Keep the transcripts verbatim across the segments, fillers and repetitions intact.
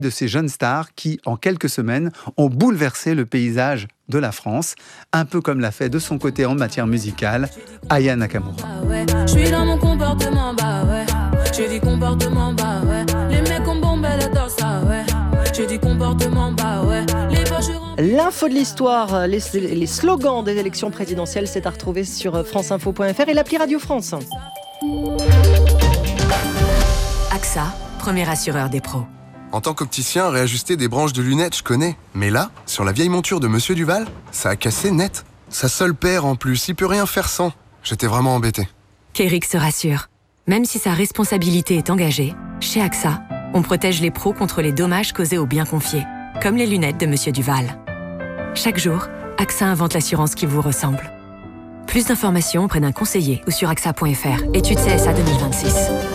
de ces jeunes stars qui, en quelques semaines, ont bouleversé le paysage de la France, un peu comme l'a fait de son côté en matière musicale Aya Nakamura. Bah ouais, je suis dans mon comportement, bah ouais. J'ai dit comportement, bah ouais. Les mecs ont bombé le dos, ça ouais. J'ai dit comportement, bah ouais. Les poches. L'info de l'histoire, les, les slogans des élections présidentielles, c'est à retrouver sur franceinfo point f r et l'appli Radio France. A X A, premier assureur des pros. En tant qu'opticien, réajuster des branches de lunettes, je connais. Mais là, sur la vieille monture de Monsieur Duval, ça a cassé net. Sa seule paire en plus, il peut rien faire sans. J'étais vraiment embêté. Kérix se rassure. Même si sa responsabilité est engagée, chez A X A, on protège les pros contre les dommages causés aux biens confiés, comme les lunettes de Monsieur Duval. Chaque jour, A X A invente l'assurance qui vous ressemble. Plus d'informations auprès d'un conseiller ou sur A X A point f r. Étude C S A deux mille vingt-six.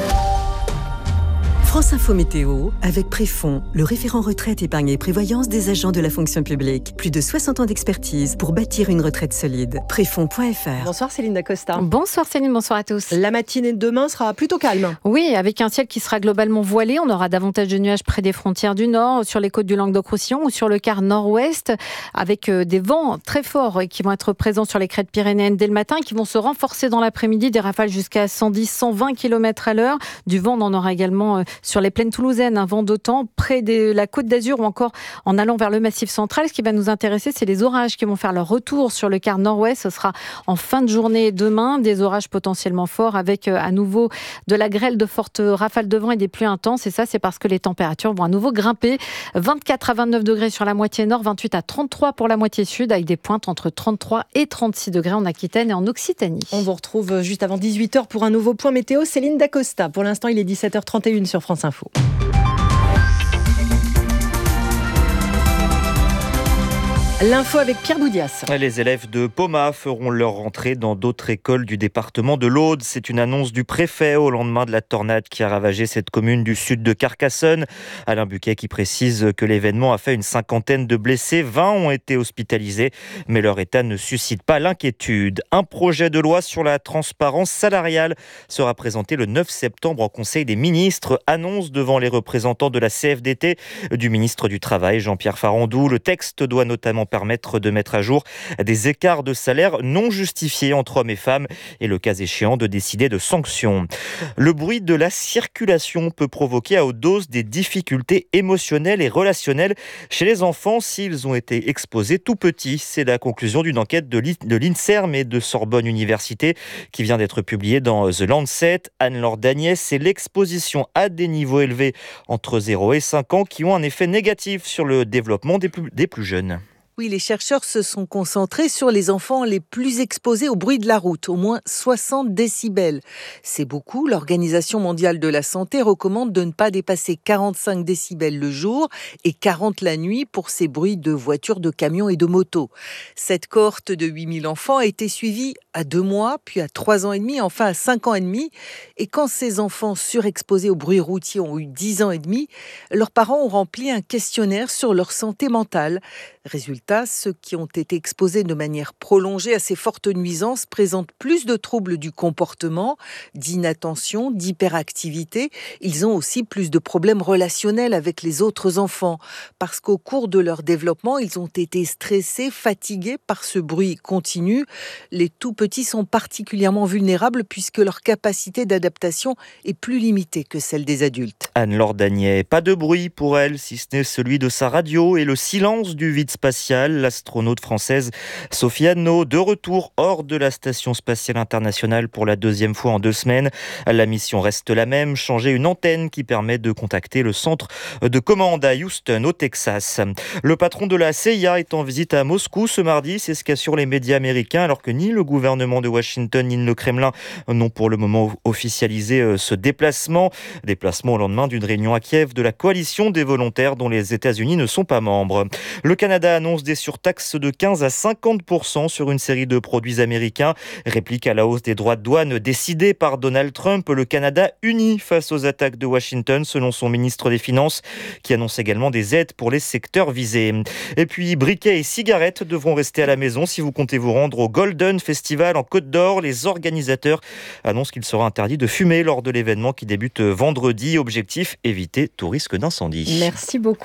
France Info Météo, avec Préfond, le référent retraite, épargne et prévoyance des agents de la fonction publique. Plus de soixante ans d'expertise pour bâtir une retraite solide. Préfond point f r. Bonsoir Céline Dacosta. Bonsoir Céline, bonsoir à tous. La matinée de demain sera plutôt calme. Oui, avec un ciel qui sera globalement voilé. On aura davantage de nuages près des frontières du nord, sur les côtes du Languedoc-Roussillon ou sur le quart nord-ouest, avec des vents très forts qui vont être présents sur les crêtes pyrénéennes dès le matin et qui vont se renforcer dans l'après-midi. Des rafales jusqu'à cent dix à cent vingt kilomètres à l'heure. Du vent, on en aura également sur les plaines toulousaines, un vent d'autant près de la Côte d'Azur ou encore en allant vers le Massif central. Ce qui va nous intéresser, c'est les orages qui vont faire leur retour sur le quart nord-ouest. Ce sera en fin de journée demain, des orages potentiellement forts avec à nouveau de la grêle, de fortes rafales de vent et des pluies intenses. Et ça, c'est parce que les températures vont à nouveau grimper. vingt-quatre à vingt-neuf degrés sur la moitié nord, vingt-huit à trente-trois pour la moitié sud, avec des pointes entre trente-trois et trente-six degrés en Aquitaine et en Occitanie. On vous retrouve juste avant dix-huit heures pour un nouveau point météo. Céline Dacosta. Pour l'instant, il est dix-sept heures trente et une sur France Info. L'info avec Pierre Boudias. Les élèves de Poma feront leur rentrée dans d'autres écoles du département de l'Aude. C'est une annonce du préfet au lendemain de la tornade qui a ravagé cette commune du sud de Carcassonne. Alain Buquet qui précise que l'événement a fait une cinquantaine de blessés. vingt ont été hospitalisés, mais leur état ne suscite pas l'inquiétude. Un projet de loi sur la transparence salariale sera présenté le neuf septembre en Conseil des ministres. Annonce devant les représentants de la C F D T du ministre du Travail, Jean-Pierre Farandou. Le texte doit notamment permettre de mettre à jour des écarts de salaire non justifiés entre hommes et femmes et le cas échéant de décider de sanctions. Le bruit de la circulation peut provoquer à haute dose des difficultés émotionnelles et relationnelles chez les enfants s'ils ont été exposés tout petits. C'est la conclusion d'une enquête de l'INSERM et de Sorbonne Université qui vient d'être publiée dans The Lancet. Anne-Laure Dagnès, c'est l'exposition à des niveaux élevés entre zéro et cinq ans qui ont un effet négatif sur le développement des plus, des plus jeunes. Oui, les chercheurs se sont concentrés sur les enfants les plus exposés au bruit de la route, au moins soixante décibels. C'est beaucoup. L'Organisation mondiale de la santé recommande de ne pas dépasser quarante-cinq décibels le jour et quarante la nuit pour ces bruits de voitures, de camions et de motos. Cette cohorte de huit mille enfants a été suivie à deux mois, puis à trois ans et demi, enfin à cinq ans et demi. Et quand ces enfants surexposés au bruit routier ont eu dix ans et demi, leurs parents ont rempli un questionnaire sur leur santé mentale. Résultat, ceux qui ont été exposés de manière prolongée à ces fortes nuisances présentent plus de troubles du comportement, d'inattention, d'hyperactivité. Ils ont aussi plus de problèmes relationnels avec les autres enfants parce qu'au cours de leur développement, ils ont été stressés, fatigués par ce bruit continu. Les tout petits sont particulièrement vulnérables puisque leur capacité d'adaptation est plus limitée que celle des adultes. Anne-Laure Dagnès, pas de bruit pour elle, si ce n'est celui de sa radio et le silence du vide spatial. L'astronaute française Sophie Anneau, de retour hors de la Station spatiale internationale pour la deuxième fois en deux semaines. La mission reste la même, changer une antenne qui permet de contacter le centre de commande à Houston, au Texas. Le patron de la C I A est en visite à Moscou ce mardi, c'est ce qu'assurent les médias américains, alors que ni le gouvernement de Washington ni le Kremlin n'ont pour le moment officialisé ce déplacement. Déplacement au lendemain d'une réunion à Kiev de la coalition des volontaires dont les États-Unis ne sont pas membres. Le Canada annonce des surtaxes de quinze à cinquante pour cent sur une série de produits américains. Réplique à la hausse des droits de douane décidée par Donald Trump. Le Canada uni face aux attaques de Washington, selon son ministre des Finances, qui annonce également des aides pour les secteurs visés. Et puis, briquets et cigarettes devront rester à la maison si vous comptez vous rendre au Golden Festival en Côte d'Or. Les organisateurs annoncent qu'il sera interdit de fumer lors de l'événement qui débute vendredi. Objectif, éviter tout risque d'incendie. Merci beaucoup.